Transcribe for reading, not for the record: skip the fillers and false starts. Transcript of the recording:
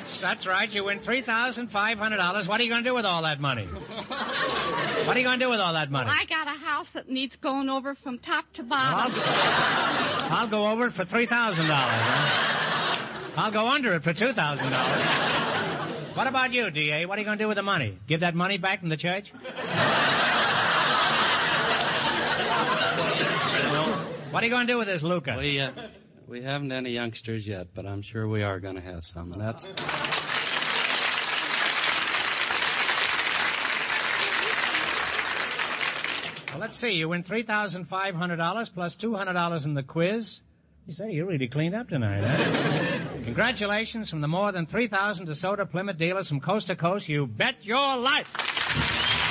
That's right. You win $3,500. What are you going to do with all that money? What are you going to do with all that money? Well, I got a house that needs going over from top to bottom. I'll go over it for $3,000. Huh? I'll go under it for $2,000. What about you, D.A.? What are you going to do with the money? Give that money back from the church? What are you going to do with this Luca? We haven't any youngsters yet, but I'm sure we are going to have some, and that's... Well, let's see. You win $3,500 plus $200 in the quiz. You say you really cleaned up tonight, huh? Congratulations from the more than 3,000 DeSoto Plymouth dealers from coast to coast. You bet your life.